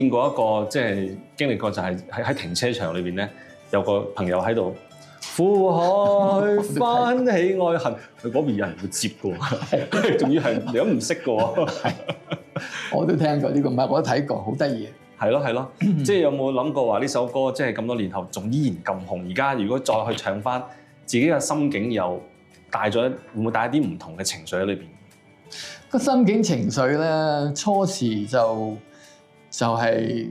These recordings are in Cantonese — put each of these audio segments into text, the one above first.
見過一個即係經歷過，就係喺停車場裏邊咧，有個朋友喺度苦海翻起愛恨，佢嗰邊有人會接嘅喎，仲要係你都唔識嘅喎。 我都聽過呢個，唔係我都睇過，好得意。 係咯，即係有冇諗過話呢首歌即係咁多年後仲依然咁紅？而家如果再去唱翻，自己嘅心境又帶咗，會唔會帶一啲唔同嘅情緒喺裏邊？ 個心境情緒咧，初時就係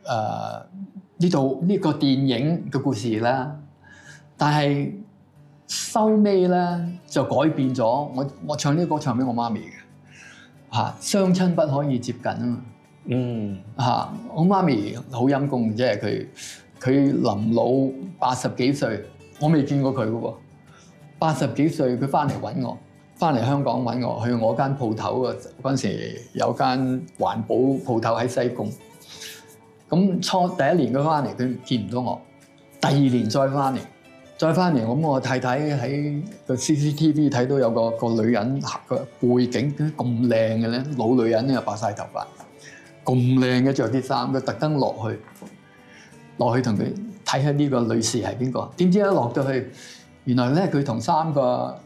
呢個電影嘅故事啦，但係收尾咧就改變咗。我唱呢個歌唱俾我媽咪嘅嚇，雙親不可以接近啊嘛。嚇，我媽咪好陰功，即係佢臨老80幾歲，我未見過佢嘅喎。80幾歲佢翻嚟揾我，翻嚟香港揾我，去我間鋪頭啊。嗰陣時有間環保鋪頭喺西貢。咁第一年佢翻嚟，佢見唔到我。第二年再翻嚟，咁我太太喺個 CCTV 睇到有個女人個背景咁靚嘅咧，老女人咧又白晒頭髮，咁靚嘅着啲衫，佢特登落去同佢睇下呢個女士係邊個。點知一落到去，原來咧佢同3個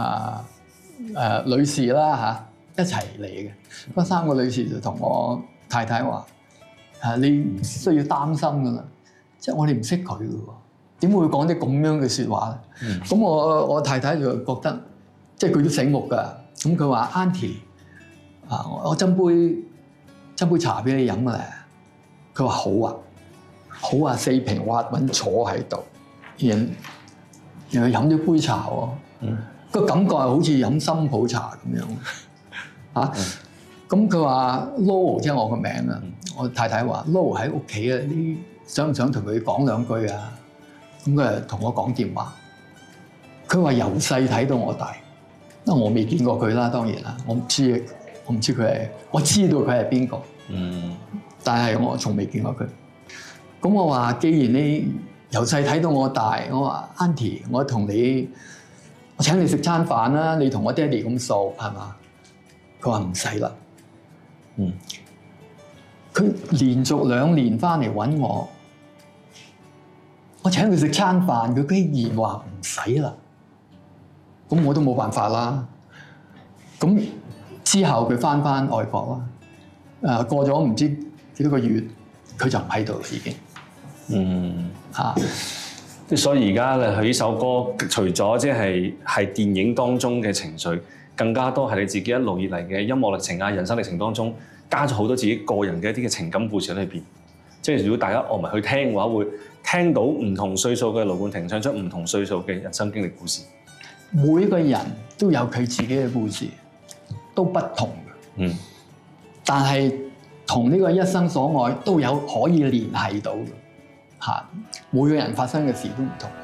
女士啦嚇一齊嚟嘅。嗰3個女士就同我太太話：你唔需要擔心噶啦，即係我哋唔識佢嘅喎，點會講啲咁樣嘅説話咧？咁我太太就覺得，即係佢都醒目㗎。咁佢話：Auntie，我斟杯茶俾你飲啊咧。佢話好啊，4平滑穩坐喺度，然後飲咗杯茶喎，個感覺係好似飲深普茶咁樣嚇。咁佢話 Lo 即係我個名啊，我太太話 Lo 喺屋企啊，你想唔想同佢講兩句啊？咁佢就同我講電話。佢話由細睇到我大，因為我未見過佢啦，當然啦，我唔知佢係，我知道佢係邊個，但係我從未見過佢。咁我話既然你由細睇到我大，我話 Auntie，我請你食餐飯啦，你同我爹哋咁熟係嘛？佢話唔使啦。佢連續2年翻嚟揾我請佢食餐飯，佢竟然話唔使啦。咁我都冇辦法啦。咁之後佢翻外國啦，過咗唔知幾多個月，佢就唔喺度啦已經。 即係所以而家咧，佢呢首歌除咗即係電影當中嘅情緒，更加多係你自己一路以嚟嘅音樂歷程啊、人生歷程當中，加咗好多自己個人嘅一啲嘅情感故事喺裏邊。即係如果大家樂迷去聽嘅話，會聽到唔同歲數嘅盧冠廷唱出唔同歲數嘅人生經歷故事。 每個人都有佢自己嘅故事，都不同嘅。但係同呢個一生所愛都有可以聯繫到嘅。每個人發生嘅事都唔同。